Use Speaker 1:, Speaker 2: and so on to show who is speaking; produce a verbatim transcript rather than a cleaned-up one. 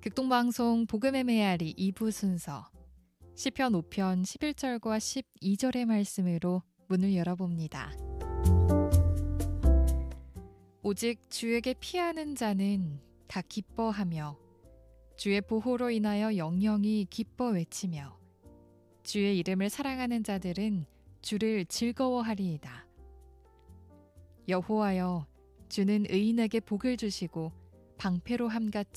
Speaker 1: 극동방송 복음의 메아리 이 부 순서 시편 오 편 십일 절과 십이 절의 말씀으로 문을 열어봅니다. 오직 주에게 피하는 자는 다 기뻐하며 주의 보호로 인하여 영영이 기뻐 외치며 주의 이름을 사랑하는 자들은 주를 즐거워하리이다. 여호와여, 주는 의인에게 복을 주시고 방패로 함같이